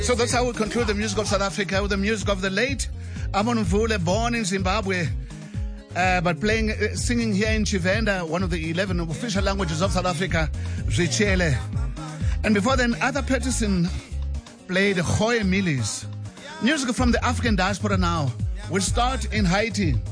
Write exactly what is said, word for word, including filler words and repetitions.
So that's how we conclude the music of South Africa with the music of the late Amon Mvule, born in Zimbabwe, uh, but playing, uh, singing here in Tshivenda, one of the eleven official languages of South Africa, Zwitshele. And before then, Arthur Peterson played Goeie Milies. Music from the African diaspora now. We'll start in Haiti.